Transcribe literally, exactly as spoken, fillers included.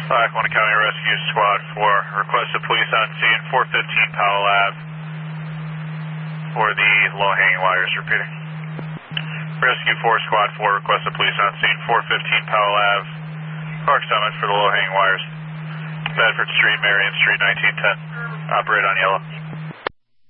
Lackawanna County Rescue Squad four, requested police on scene, four fifteen Powell Ave for the low-hanging wires, repeating. Rescue four, Squad four, requested police on scene, four fifteen Powell Ave, Park Summit for the low-hanging wires. Bedford Street, Marion Street, nineteen ten. Operate on yellow.